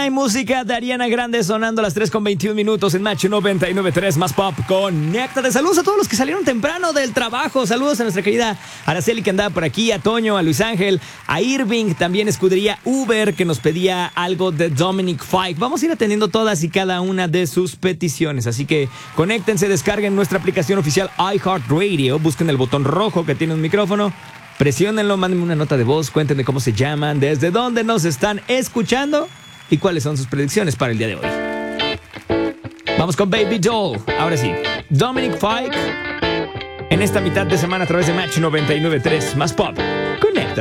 Mañana hay música de Ariana Grande sonando a las 3:21 en Match 99.3 más pop. Conéctate. Saludos a todos los que salieron temprano del trabajo. Saludos a nuestra querida Araceli que andaba por aquí, a Toño, a Luis Ángel, a Irving, también escudería Uber que nos pedía algo de Dominic Fike. Vamos a ir atendiendo todas y cada una de sus peticiones. Así que conéctense, descarguen nuestra aplicación oficial iHeartRadio, busquen el botón rojo que tiene un micrófono. Presiónenlo, mándenme una nota de voz, cuéntenme cómo se llaman, desde dónde nos están escuchando y cuáles son sus predicciones para el día de hoy. Vamos con Baby Doll. Ahora sí, Dominic Fike en esta mitad de semana a través de Match 99.3 más pop.